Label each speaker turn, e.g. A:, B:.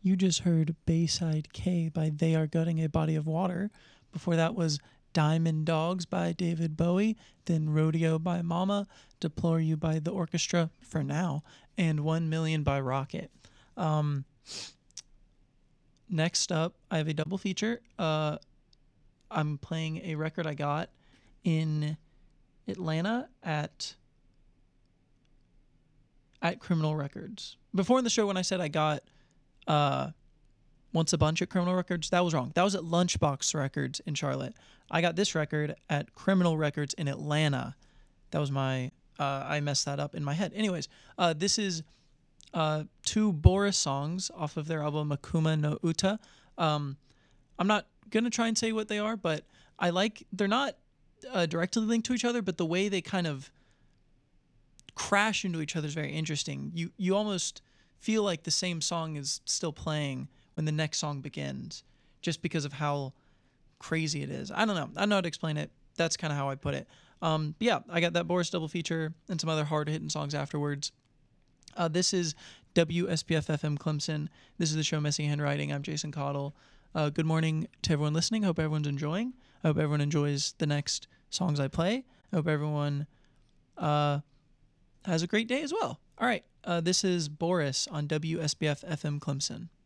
A: You just heard Bayside K by They Are Gutting a Body of Water. Before that was Diamond Dogs by David Bowie, then Rodeo by Mama, Deplore You by the Orchestra for now, and 1 Million by Rocket. Next up, I have a double feature. I'm playing a record I got in Atlanta at Criminal Records. Before in the show when I said I got Once a Bunch at Criminal Records, that was wrong. That was at Lunchbox Records in Charlotte. I got this record at Criminal Records in Atlanta. That was my I messed that up in my head. Anyways, this is 2 Boris songs off of their album Akuma no Uta. I'm not gonna try and say what they are, but they're not directly linked to each other, but the way they kind of crash into each other is very interesting. You almost feel like the same song is still playing when the next song begins, just because of how crazy it is. I don't know. I don't know how to explain it. That's kind of how I put it. But yeah, I got that Boris double feature and some other hard-hitting songs afterwards. This is WSPF FM Clemson. This is the show Messy Handwriting. I'm Jason Cottle. Good morning to everyone listening. Hope everyone's enjoying. I hope everyone enjoys the next songs I play. I hope everyone has a great day as well. All right, this is Boris on WSBF FM Clemson.